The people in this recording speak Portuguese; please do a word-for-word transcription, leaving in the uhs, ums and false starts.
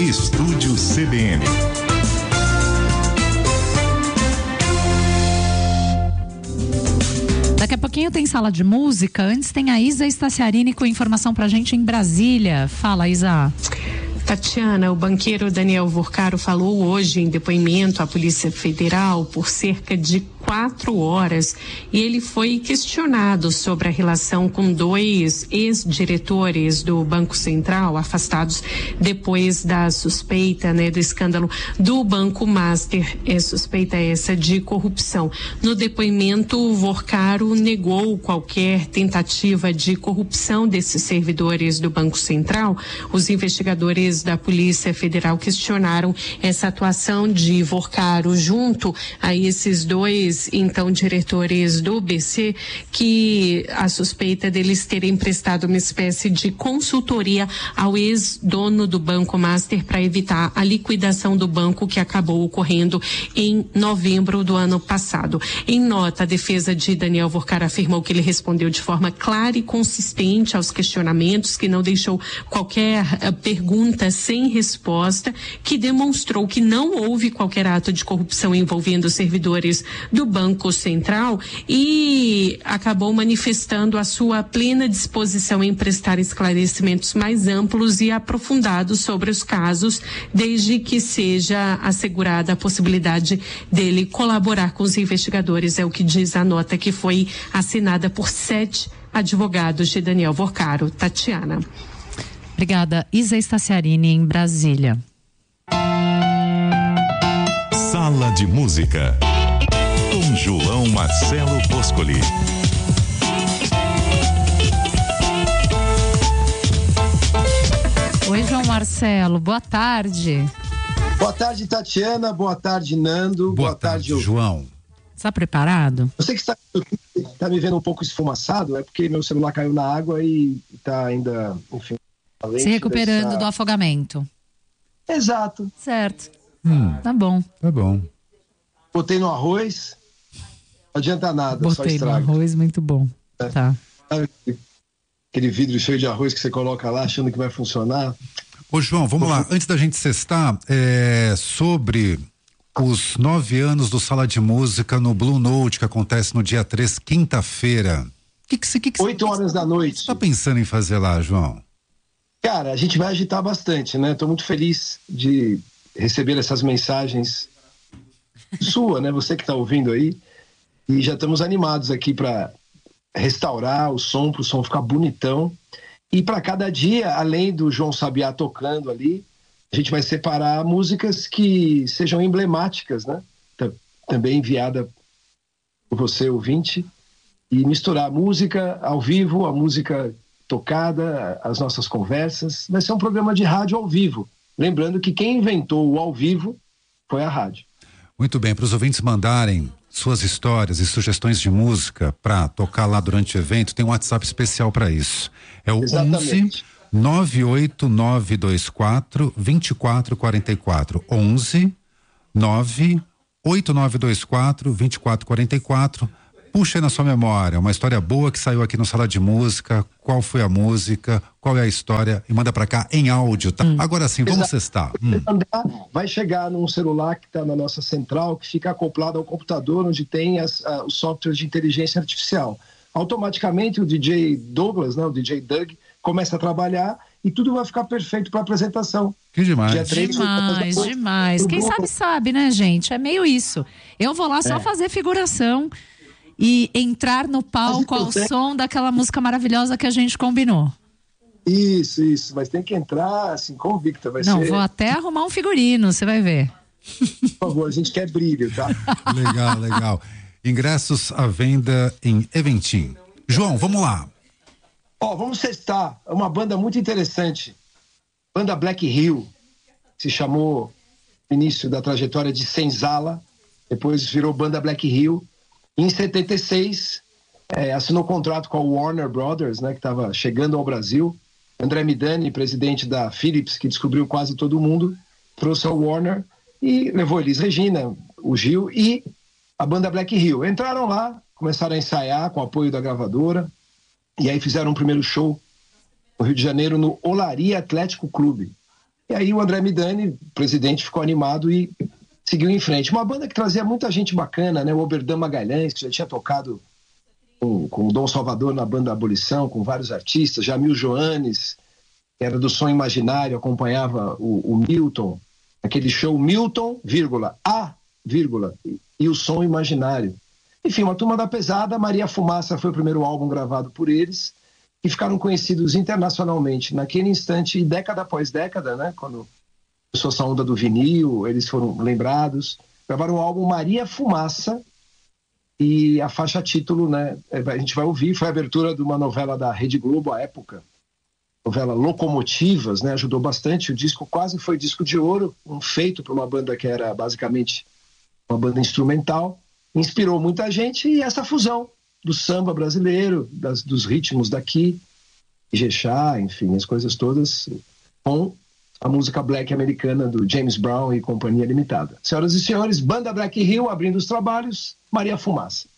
Estúdio C B N. Daqui a pouquinho tem sala de música. Antes tem a Isa Staciarini com informação pra gente em Brasília. Fala, Isa. Tatiana, o banqueiro Daniel Vorcaro falou hoje em depoimento à Polícia Federal por cerca de quatro horas e ele foi questionado sobre a relação com dois ex-diretores do Banco Central afastados depois da suspeita, né, do escândalo do Banco Master, é suspeita essa de corrupção. No depoimento, o Vorcaro negou qualquer tentativa de corrupção desses servidores do Banco Central. Os investigadores da Polícia Federal questionaram essa atuação de Vorcaro junto a esses dois então diretores do B C, que a suspeita deles terem prestado uma espécie de consultoria ao ex-dono do Banco Master para evitar a liquidação do banco que acabou ocorrendo em novembro do ano passado. Em nota, a defesa de Daniel Vorcaro afirmou que ele respondeu de forma clara e consistente aos questionamentos, que não deixou qualquer uh, pergunta sem resposta, que demonstrou que não houve qualquer ato de corrupção envolvendo os servidores do Banco Central e acabou manifestando a sua plena disposição em prestar esclarecimentos mais amplos e aprofundados sobre os casos, desde que seja assegurada a possibilidade dele colaborar com os investigadores, é o que diz a nota que foi assinada por sete advogados de Daniel Vorcaro. Tatiana. Obrigada. Isa Staciarini em Brasília. Sala de Música com João Marcelo Boscoli. Oi, João Marcelo, boa tarde. Boa tarde, Tatiana, boa tarde, Nando. Boa, boa tarde, tarde, João. Está preparado? Eu sei que está tá me vendo um pouco esfumaçado, é porque meu celular caiu na água e está ainda, enfim... Se recuperando dessa... do afogamento. Exato. Certo. Hum, tá bom. Tá bom. Botei no arroz, não adianta nada, Botei só estraga. no arroz, muito bom. É. Tá. Aquele vidro cheio de arroz que você coloca lá achando que vai funcionar. Ô, João, vamos lá. Antes da gente cestar, é, sobre os nove anos do Sala de Música no Blue Note, que acontece no dia três, quinta-feira. Que que, que, que, Oito horas da noite. Você tá pensando em fazer lá, João? Cara, a gente vai agitar bastante, né? Tô muito feliz de receber essas mensagens sua, né? Você que tá ouvindo aí. E já estamos animados aqui para restaurar o som, para o som ficar bonitão. E para cada dia, além do João Sabiá tocando ali, a gente vai separar músicas que sejam emblemáticas, né? Também enviada por você, ouvinte, e misturar a música ao vivo, a música tocada, as nossas conversas. Vai ser um programa de rádio ao vivo. Lembrando que quem inventou o ao vivo foi a rádio. Muito bem, para os ouvintes mandarem suas histórias e sugestões de música para tocar lá durante o evento, tem um WhatsApp especial para isso. É o onze nove oito nove dois quatro dois quatro quatro quatro. onze nove oito nove dois quatro dois quatro quatro quatro. Puxa aí na sua memória uma história boa que saiu aqui no Sala de Música, qual foi a música, qual é a história, e manda pra cá em áudio, tá? Hum. Agora sim, vamos cestar. Hum. Vai chegar num celular que tá na nossa central, que fica acoplado ao computador, onde tem as, a, os softwares de inteligência artificial. Automaticamente o D J Douglas, né, o D J Doug, começa a trabalhar e tudo vai ficar perfeito para apresentação. Que demais. Dia três, demais, demais. Quem sabe sabe, né, gente? É meio isso. Eu vou lá só é. fazer figuração e entrar no palco ao som daquela música maravilhosa que a gente combinou. Isso, isso, mas tem que entrar assim, convicta, vai Não, ser... vou até arrumar um figurino, você vai ver. Por favor, a gente quer brilho, tá? Legal, legal. Ingressos à venda em Eventim. João, vamos lá. Ó, vamos testar, é uma banda muito interessante, banda Black Hill, se chamou no início da trajetória de Senzala, depois virou banda Black Hill. Em setenta e seis, é, assinou contrato com a Warner Brothers, né, que estava chegando ao Brasil. André Midani, presidente da Philips, que descobriu quase todo mundo, trouxe a Warner e levou Elis Regina, o Gil e a banda Black Hill. Entraram lá, começaram a ensaiar com o apoio da gravadora e aí fizeram um primeiro show no Rio de Janeiro, no Olaria Atlético Clube. E aí o André Midani, o presidente, ficou animado e seguiu em frente. Uma banda que trazia muita gente bacana, né? O Oberdan Magalhães, que já tinha tocado com, com o Dom Salvador na banda Abolição, com vários artistas, Jamil Joanes, que era do Som Imaginário, acompanhava o, o Milton, aquele show Milton, vírgula, A, vírgula, e o Som Imaginário. Enfim, uma turma da pesada. Maria Fumaça foi o primeiro álbum gravado por eles e ficaram conhecidos internacionalmente naquele instante, e década após década, né? Quando começou essa onda do vinil, eles foram lembrados. Gravaram o álbum Maria Fumaça e a faixa título, né? A gente vai ouvir, foi a abertura de uma novela da Rede Globo à época, novela Locomotivas, né? Ajudou bastante. O disco quase foi disco de ouro, um feito por uma banda que era basicamente uma banda instrumental. Inspirou muita gente, e essa fusão do samba brasileiro, das, dos ritmos daqui, Ijexá, enfim, as coisas todas, com a música black americana do James Brown e Companhia Limitada. Senhoras e senhores, Banda Black Hill abrindo os trabalhos, Maria Fumaça.